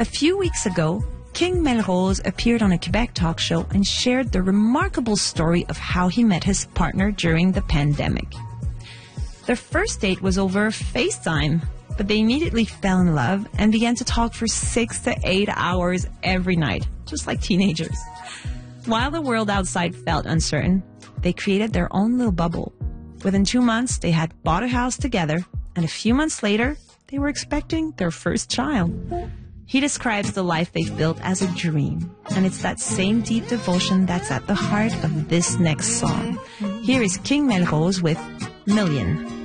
A few weeks ago, King Melrose appeared on a Quebec talk show and shared the remarkable story of how he met his partner during the pandemic. Their first date was over FaceTime, but they immediately fell in love and began to talk for 6 to 8 hours every night, just like teenagers. While the world outside felt uncertain, they created their own little bubble. Within 2 months, they had bought a house together, and a few months later, they were expecting their first child. He describes the life they've built as a dream, and it's that same deep devotion that's at the heart of this next song. Here is King Melrose with Million.